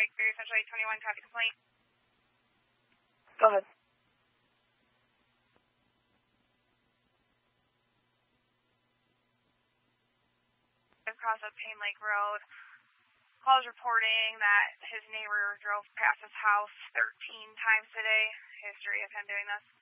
Strike, Berry Central 821, copy complaint. Go ahead. Across of Payne Lake Road. Calls reporting that his neighbor drove past his house 13 times today. History of him doing this.